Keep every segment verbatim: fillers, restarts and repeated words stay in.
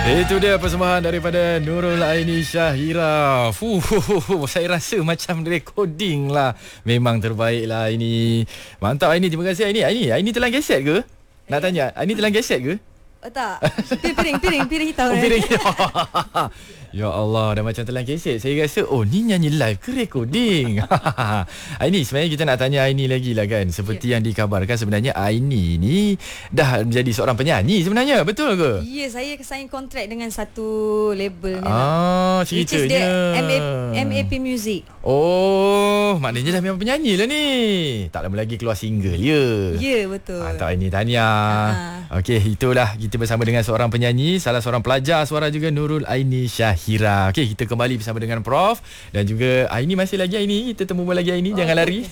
Itu dia persembahan daripada Nurul Aini Syahira. Fuh, saya rasa macam recording lah. Memang terbaik lah ini. Mantap Aini, terima kasih Aini. Aini, Aini telan kaset ke? Nak tanya, Aini telan kaset ke? Oh, tak. Piring, piring, piring hitam. Oh, piring. Ya Allah, dah macam telan kaset. Saya rasa, oh ni nyanyi live ke recording? Aini, sebenarnya kita nak tanya Aini lagi lah kan. Seperti yeah. yang dikabarkan sebenarnya Aini ni dah menjadi seorang penyanyi sebenarnya. Betul ke? Ya, yeah, saya sign kontrak dengan satu label ni ah, lah. ceritanya. M A P Music. Oh, maknanya dah memang penyanyi lah ni. Tak lama lagi keluar single ya. Ya, yeah, betul. Mantap Aini, tahniah. Uh. Okey, itulah kita bersama dengan seorang penyanyi, salah seorang pelajar suara juga, Nurul Aini Syahira. Okey, kita kembali bersama dengan Prof dan juga Aini, masih lagi Aini. Kita temu lagi Aini, oh, jangan lari.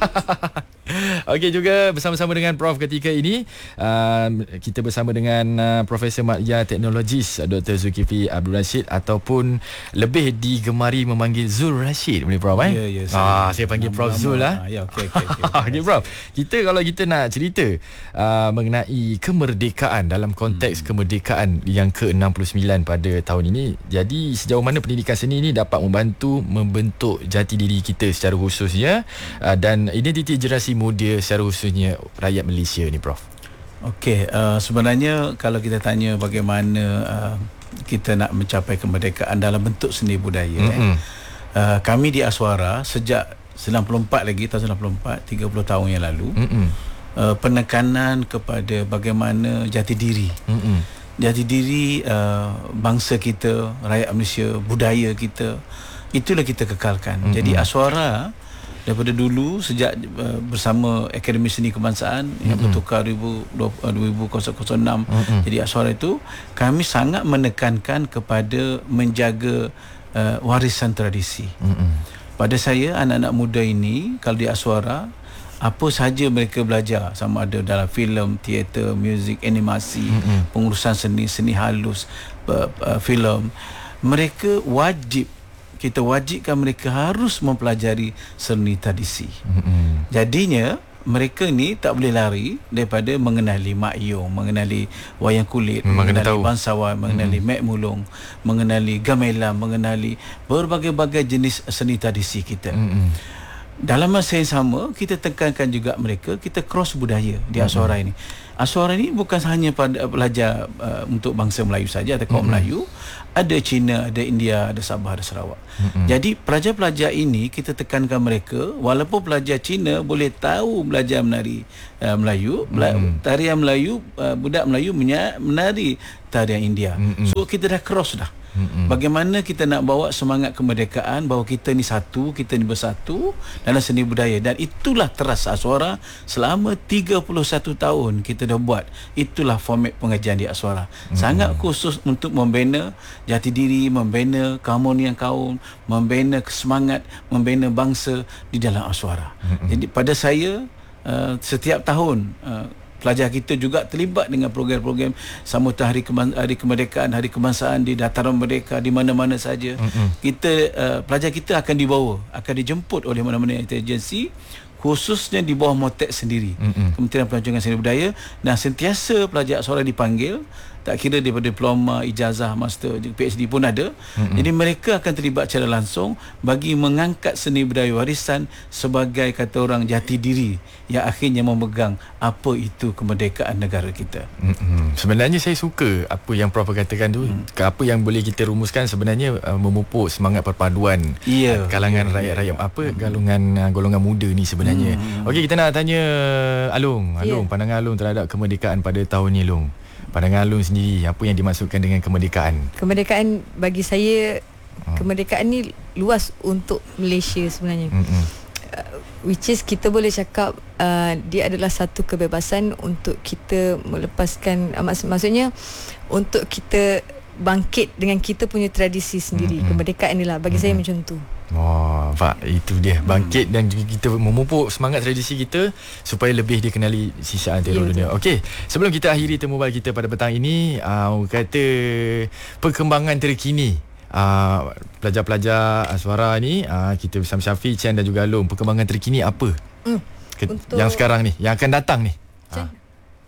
Okey, juga bersama-sama dengan Prof ketika ini uh, kita bersama dengan uh, Profesor Madya Teknologis Doktor Zulkifli Abdul Rashid, ataupun lebih digemari memanggil Zul Rashid. Boleh Prof eh? Ya, ya, saya, ah, saya panggil Prof Zul lah. Ya, okey okey okey. Okey Prof, kita kalau kita nak cerita uh, mengenai kemerdekaan dalam konteks hmm. kemerdekaan yang ke enam puluh sembilan pada tahun ini. Jadi sejauh mana pendidikan seni ini dapat membantu membentuk jati diri kita secara khususnya uh, dan identiti generasi muda secara khususnya rakyat Malaysia ni Prof? Okey, uh, sebenarnya kalau kita tanya bagaimana uh, kita nak mencapai kemerdekaan dalam bentuk seni budaya, mm-hmm. eh, uh, kami di Aswara sejak sembilan puluh empat lagi, tahun sembilan puluh empat, tiga puluh tahun yang lalu, mm-hmm. uh, penekanan kepada bagaimana jati diri, mm-hmm. jati diri uh, bangsa kita, rakyat Malaysia, budaya kita, itulah kita kekalkan. Mm-hmm. Jadi Aswara daripada dulu sejak uh, bersama Akademi Seni Kebangsaan mm-hmm. yang bertukar dua ribu enam, mm-hmm. jadi Aswara itu kami sangat menekankan kepada menjaga uh, warisan tradisi. Mm-hmm. Pada saya, anak-anak muda ini kalau di Aswara, apa sahaja mereka belajar, sama ada dalam filem, teater, muzik, animasi, mm-hmm. pengurusan seni, seni halus, uh, uh, filem, mereka wajib, kita wajibkan mereka harus mempelajari seni tradisi. Mm-hmm. Jadinya mereka ni tak boleh lari daripada mengenali Mak Yong, mengenali wayang kulit, mm, mengenali bangsawan, mengenali mm. Mek Mulung, mengenali gamelan, mengenali berbagai-bagai jenis seni tradisi kita. Mm-hmm. Dalam masa yang sama, kita tekankan juga mereka, kita cross budaya di Aswara mm-hmm. ini. Aswara ini bukan hanya pada pelajar uh, untuk bangsa Melayu saja atau kaum mm-hmm. Melayu, ada Cina, ada India, ada Sabah, ada Sarawak. Mm-hmm. Jadi pelajar-pelajar ini kita tekankan mereka, walaupun pelajar Cina boleh tahu belajar menari uh, Melayu, mm-hmm. tarian Melayu, uh, budak Melayu menari tarian India. Mm-hmm. So kita dah cross dah. Mm-hmm. Bagaimana kita nak bawa semangat kemerdekaan bahawa kita ni satu, kita ni bersatu dalam seni budaya, dan itulah terasa Aswara selama tiga puluh satu tahun kita dah buat. Itulah format pengajian di Aswara. Mm-hmm. Sangat khusus untuk membina jati diri, membina keharmonian kaum, membina semangat, membina bangsa di dalam Aswara. Mm-hmm. Jadi pada saya uh, setiap tahun uh, pelajar kita juga terlibat dengan program-program sambutan hari, Kema- hari kemerdekaan, hari kebangsaan di dataran merdeka, di mana-mana saja. Mm-hmm. Kita uh, pelajar kita akan dibawa, akan dijemput oleh mana-mana intelijensi, khususnya di bawah Motek sendiri, mm-hmm. Kementerian Pelancongan Seni Budaya, dan sentiasa pelajar Aswara dipanggil, tak kira daripada diploma, ijazah, master, P H D pun ada. Mm-hmm. Jadi mereka akan terlibat secara langsung bagi mengangkat seni budaya warisan sebagai, kata orang, jati diri yang akhirnya memegang apa itu kemerdekaan negara kita. Mm-hmm. Sebenarnya saya suka apa yang Prof katakan tu. Mm. Apa yang boleh kita rumuskan sebenarnya uh, memupuk semangat perpaduan yeah, uh, kalangan yeah, rakyat-rakyat yeah. apa mm. golongan uh, golongan muda ni sebenarnya. Mm. Okey, kita nak tanya Alung. Alung, yeah. pandangan Alung terhadap kemerdekaan pada tahun ni, Alung. Pandangan Alung sendiri, apa yang dimaksudkan dengan kemerdekaan? Kemerdekaan bagi saya, hmm. kemerdekaan ni luas untuk Malaysia sebenarnya. Mm-hmm. Uh, which is kita boleh cakap uh, dia adalah satu kebebasan untuk kita melepaskan, uh, mak- maksudnya untuk kita bangkit dengan kita punya tradisi sendiri. Mm-hmm. Kemerdekaan ni lah bagi mm-hmm. saya macam tu. Oh, Pak, itu dia, bangkit hmm. dan juga kita memupuk semangat tradisi kita supaya lebih dikenali sisa antero dunia. Okey, sebelum kita akhiri temubual kita pada petang ini, uh, kata perkembangan terkini uh, pelajar-pelajar Aswara ni, uh, kita bersama Syafiq, Chen dan juga Alung, perkembangan terkini apa? Hmm. Ke- yang sekarang ni, yang akan datang ni. Uh,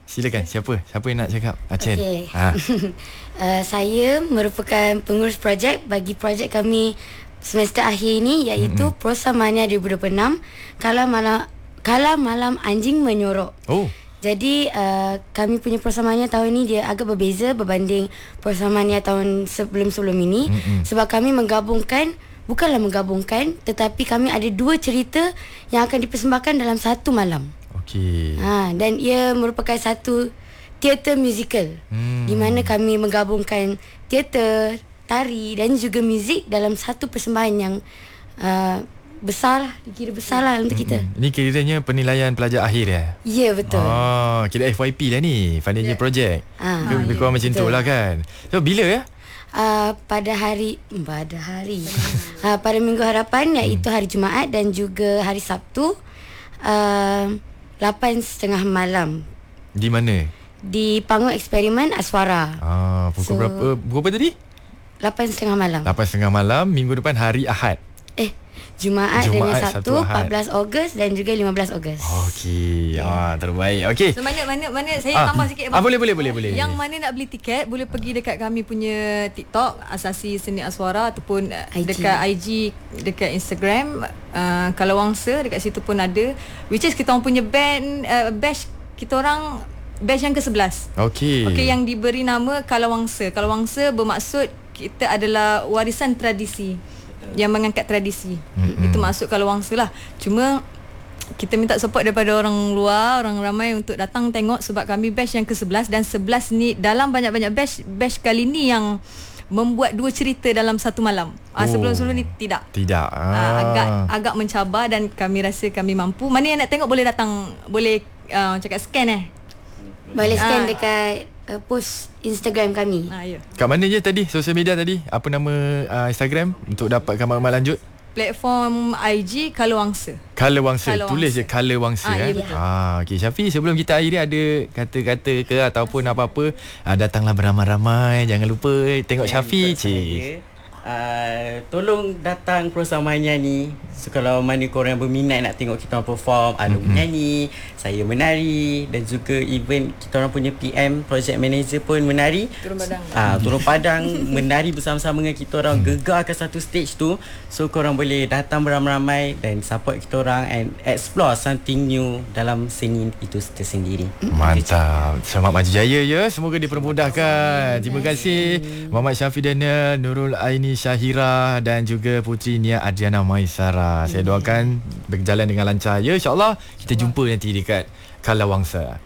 Silakan. Siapa? Siapa yang nak cakap? Acen. Okay. Ha. uh, saya merupakan pengurus projek bagi projek kami semester akhir ini, iaitu mm-hmm. Prosa Mania dua ribu dua puluh enam, Kala Malam Kala Malam Anjing Menyorok. Oh. Jadi uh, kami punya Prosa Mania tahun ini dia agak berbeza berbanding Prosa Mania tahun sebelum-sebelum ini, mm-hmm. sebab kami menggabungkan, bukanlah menggabungkan, tetapi kami ada dua cerita yang akan dipersembahkan dalam satu malam. Okey. Ha, dan ia merupakan satu teater musical, hmm. di mana kami menggabungkan teater, tari dan juga muzik dalam satu persembahan yang uh, besar lah, dikira besar lah untuk kita. Hmm. Ini kiranya penilaian pelajar akhir ya? Ya, betul. Oh, kira F Y P lah ni, Final Year Project. Ah, Lebih kurang macam tu lah kan. So bila ya? Uh, pada hari pada hari uh, pada Minggu Harapan, iaitu hari Jumaat dan juga hari Sabtu, uh, lapan setengah malam. Di mana? Di Panggung Eksperimen Aswara. Ah, pukul so, berapa? Pukul berapa tadi? Lapan setengah malam. Lapan setengah malam, minggu depan hari Ahad. Eh, Jumaat, Jumaat dengan Sabtu, empat belas Ogos dan juga lima belas Ogos. Okey. Ah, terbaik. Okey. So mana mana mana saya Ah. tambah sikit. Ah, boleh boleh boleh boleh. Yang mana nak beli tiket boleh pergi dekat kami punya TikTok Asasi Seni Aswara, ataupun I G. dekat I G, dekat Instagram uh, Kalawangsa, dekat situ pun ada. Which is kita orang punya band uh, batch kita orang batch yang ke sebelas. Okey. Okey, yang diberi nama Kalawangsa. Kalawangsa bermaksud kita adalah warisan tradisi, yang mengangkat tradisi. Mm-hmm. Itu maksud Kalawangsa lah. Cuma kita minta support daripada orang luar, orang ramai untuk datang tengok, sebab kami batch yang ke sebelas, dan sebelas ni dalam banyak-banyak batch, batch kali ni yang membuat dua cerita dalam satu malam. Ah, Oh. sebelum-sebelum ni tidak. Tidak. Ah. Ah, agak agak mencabar, dan kami rasa kami mampu. Mana yang nak tengok boleh datang, boleh uh, cakap scan eh. Boleh scan Ah. dekat uh, post Instagram kami. Ah, ya. Kat mana je tadi? Sosial media tadi? Apa nama uh, Instagram untuk dapatkan maklumat lanjut? Platform I G Kalawangsa. Kalawangsa. Kalawangsa. Tulis je Kalawangsa. Ah, ya, eh. betul. Ah, okey Syafi, sebelum kita akhiri ada kata-kata ke ataupun apa-apa, ah, datanglah beramai-ramai, jangan lupa tengok Syafi. Cik. Uh, tolong datang Prosa Mania ni. So kalau mana korang berminat nak tengok kita orang perform, Alung mm-hmm. menyanyi, saya menari, dan juga even kita orang punya P M, project manager pun menari. Turun Padang. Ah, uh, turun Padang menari bersama-sama dengan kita orang, gegarkan satu stage tu. So korang boleh datang beramai-ramai dan support kita orang and explore something new dalam seni itu tersendiri. Mantap. Selamat maju jaya ya. Semoga dipermudahkan. Terima kasih Muhammad Syafi Daniel, Nurul Aini Syahira dan juga Putri Nia Adriana Maisara. Saya doakan berjalan dengan lancar ya, insya-Allah. Kita jumpa nanti dekat Kalawangsa.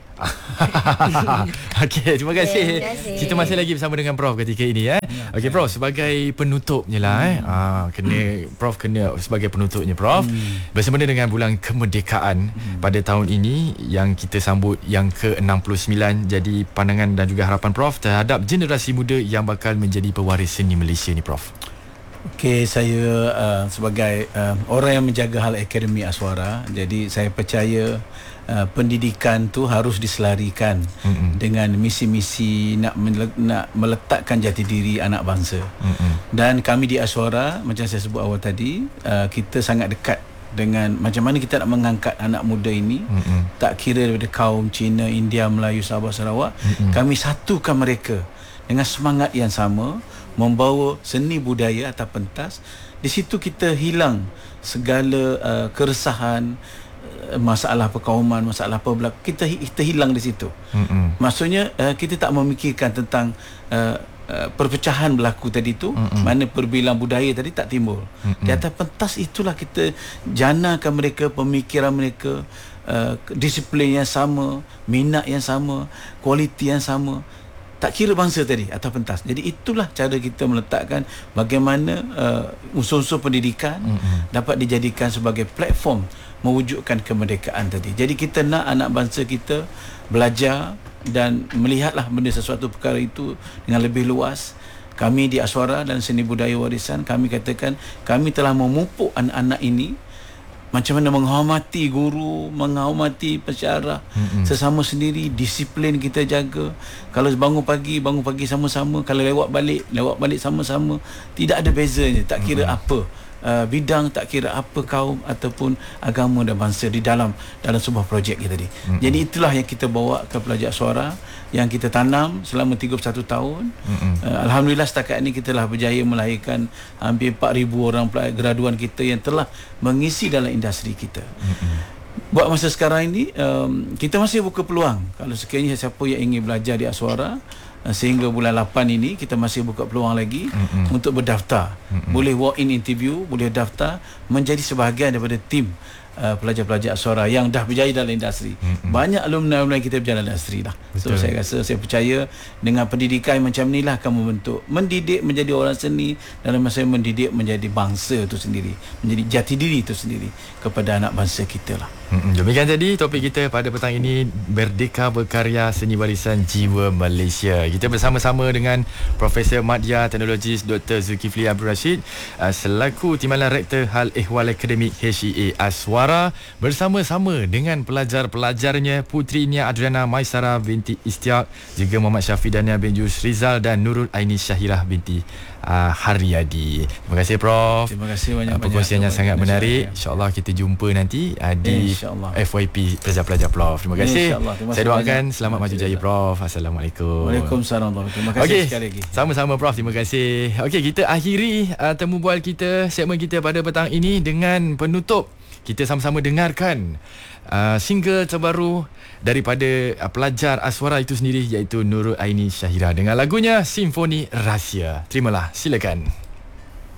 Okey, terima kasih. Terima kasih. Kita masih lagi bersama dengan Prof ketika ini eh. Okey Prof, sebagai penutupnya lah eh. Ah, kena Prof kena sebagai penutupnya Prof. Bersama dengan bulan kemerdekaan pada tahun ini yang kita sambut yang ke enam puluh sembilan, jadi pandangan dan juga harapan Prof terhadap generasi muda yang bakal menjadi pewaris seni Malaysia ni Prof. Okey, saya uh, sebagai uh, orang yang menjaga hal akademi Aswara, jadi saya percaya uh, pendidikan tu harus diselarikan mm-hmm. dengan misi-misi nak mele- nak meletakkan jati diri anak bangsa. Mm-hmm. Dan kami di Aswara, macam saya sebut awal tadi, uh, kita sangat dekat dengan macam mana kita nak mengangkat anak muda ini, mm-hmm. tak kira daripada kaum Cina, India, Melayu, Sabah, Sarawak, mm-hmm. kami satukan mereka dengan semangat yang sama, membawa seni budaya atau pentas. Di situ kita hilang segala uh, keresahan, uh, masalah perkauman, masalah apa berlaku, kita kita hilang di situ. Mm-hmm. Maksudnya uh, kita tak memikirkan tentang uh, uh, perpecahan berlaku tadi tu, mm-hmm. mana perbilang budaya tadi tak timbul. Mm-hmm. Di atas pentas itulah kita janakan mereka, pemikiran mereka, uh, disiplin yang sama, minat yang sama, kualiti yang sama. Tak kira bangsa tadi atau pentas. Jadi itulah cara kita meletakkan bagaimana uh, unsur-unsur pendidikan mm-hmm. dapat dijadikan sebagai platform mewujudkan kemerdekaan tadi. Jadi kita nak anak bangsa kita belajar dan melihatlah benda sesuatu perkara itu dengan lebih luas. Kami di Aswara dan Seni Budaya Warisan, kami katakan kami telah memupuk anak-anak ini macam mana menghormati guru, menghormati pensyarah, mm-hmm. sesama sendiri, disiplin kita jaga. Kalau bangun pagi, bangun pagi sama-sama. Kalau lewat balik, lewat balik sama-sama. Tidak ada bezanya, tak kira mm-hmm. apa uh, bidang, tak kira apa kaum ataupun agama dan bangsa di dalam dalam sebuah projek kita tadi. Mm-hmm. Jadi itulah yang kita bawa ke Pelajar Suara, yang kita tanam selama tiga puluh satu tahun. Mm-hmm. uh, Alhamdulillah setakat ini kita telah berjaya melahirkan hampir empat ribu orang graduan kita yang telah mengisi dalam industri kita. Mm-hmm. Buat masa sekarang ini, um, kita masih buka peluang. Kalau sekiranya siapa yang ingin belajar di Aswara, uh, sehingga bulan lapan ini kita masih buka peluang lagi mm-hmm. untuk berdaftar. Mm-hmm. Boleh walk in interview, boleh daftar menjadi sebahagian daripada tim Uh, pelajar-pelajar Aswara yang dah berjaya dalam industri. Mm-hmm. Banyak alumni-alumni kita berjaya dalam industri lah. So saya rasa, saya percaya dengan pendidikan macam ni lah akan membentuk, mendidik menjadi orang seni, dalam masa yang mendidik menjadi bangsa itu sendiri, menjadi jati diri itu sendiri kepada anak bangsa kita lah. Mm-hmm. Demikian jadi topik kita pada petang ini, Merdeka Berkarya Seni Warisan Jiwa Malaysia. Kita bersama-sama dengan Profesor Madya Teknologis Doktor Zulkifli Abdul Rashid uh, selaku Timbalan Rektor Hal Ehwal Akademik H E A Aswara, bersama-sama dengan pelajar-pelajarnya Putri Nia Adriana Maisara binti Istiak, juga Muhammad Syafiq Daniel bin Jus Rizal dan Nurul Aini Syahirah binti uh, Haryadi. Terima kasih Prof. Terima kasih banyak-banyak. Uh, perkongsiannya sangat menarik. InsyaAllah kita jumpa nanti uh, di F Y P Pelajar-Pelajar Prof. Terima kasih. Terima Saya doakan banyak. Selamat maju jaya Prof. Assalamualaikum. Waalaikumsalam. Terima kasih okay. sekali lagi. Sama-sama Prof. Terima kasih. Okey, kita akhiri uh, temu bual kita, segmen kita pada petang ini dengan penutup. Kita sama-sama dengarkan uh, single terbaru daripada uh, pelajar Aswara itu sendiri, iaitu Nurul Aini Syahirah dengan lagunya Simfoni Rahsia. Terimalah, silakan.